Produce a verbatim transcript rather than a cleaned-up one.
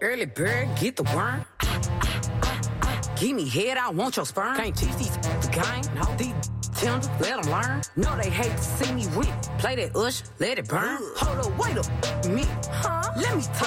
Early bird, get the worm. Give me head, I want your sperm. Can't teach these the game. No, these tender, let them learn. No, they hate to see me win. Play that ush, let it burn. Hold up, wait up, me. Huh? Let me talk